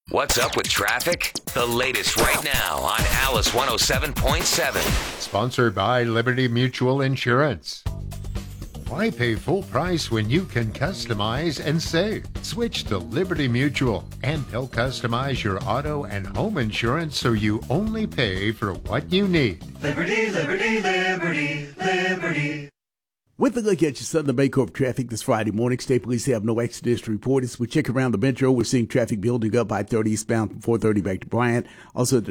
What's up with traffic? The latest right now on Alice 107.7. Sponsored by Liberty Mutual Insurance. Why pay full price when you can customize and save? Switch to Liberty Mutual, and they'll customize your auto and home insurance so you only pay for what you need. Liberty, liberty, liberty, liberty. With a look at your Southern Baycorp traffic this Friday morning, State Police have no accidents to report. As we check around the metro, we're seeing traffic building up I-30 eastbound from 430 back to Bryant. Also, the